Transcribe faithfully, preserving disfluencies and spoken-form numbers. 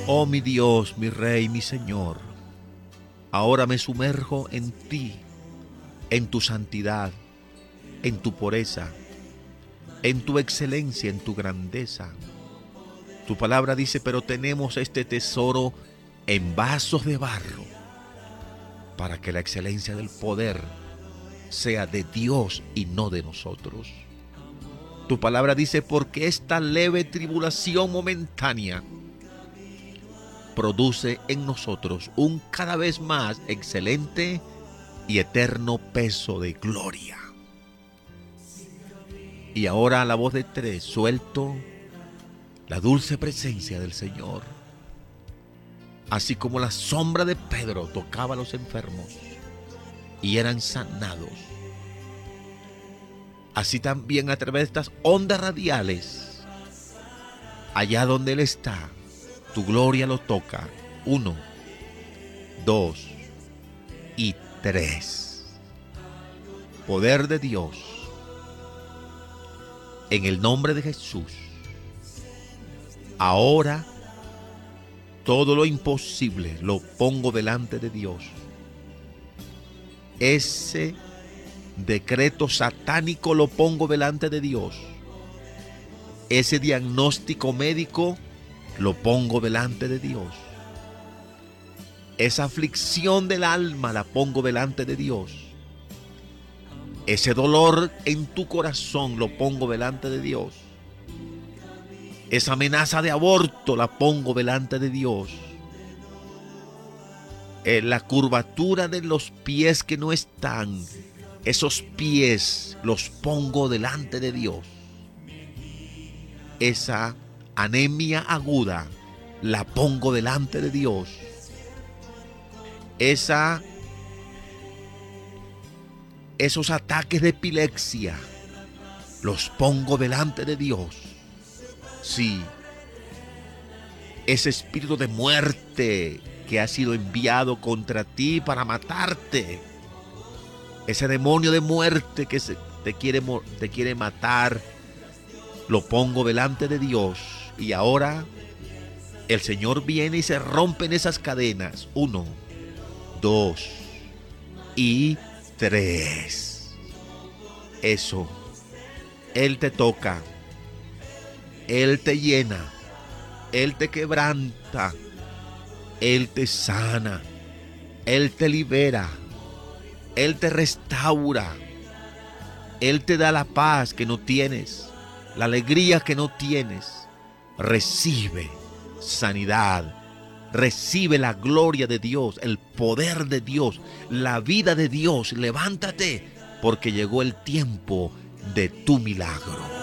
Oh mi Dios, mi Rey, mi Señor, ahora me sumerjo en ti, en tu santidad, en tu pureza, en tu excelencia, en tu grandeza. Tu palabra dice, pero tenemos este tesoro en vasos de barro, para que la excelencia del poder sea de Dios y no de nosotros. Tu palabra dice, porque esta leve tribulación momentánea produce en nosotros un cada vez más excelente y eterno peso de gloria. Y ahora a la voz de tres suelto la dulce presencia del Señor. Así como la sombra de Pedro tocaba a los enfermos y eran sanados, así también a través de estas ondas radiales, allá donde Él está, tu gloria lo toca. Uno, dos y tres. Poder de Dios. En el nombre de Jesús. Ahora todo lo imposible lo pongo delante de Dios. Ese decreto satánico lo pongo delante de Dios. Ese diagnóstico médico lo pongo delante de Dios. Esa aflicción del alma la pongo delante de Dios. Ese dolor en tu corazón lo pongo delante de Dios. Esa amenaza de aborto la pongo delante de Dios. Eh, la curvatura de los pies que no están, esos pies los pongo delante de Dios. Esa anemia aguda la pongo delante de Dios. Esa, esos ataques de epilepsia los pongo delante de Dios. Sí, ese espíritu de muerte que ha sido enviado contra ti para matarte, ese demonio de muerte que se, te, quiere, te quiere matar, lo pongo delante de Dios. Y ahora el Señor viene y se rompen esas cadenas. Uno, dos y tres. Eso, Él te toca. Él te llena, Él te quebranta, Él te sana, Él te libera, Él te restaura, Él te da la paz que no tienes, la alegría que no tienes. Recibe sanidad, recibe la gloria de Dios, el poder de Dios, la vida de Dios. Levántate, porque llegó el tiempo de tu milagro.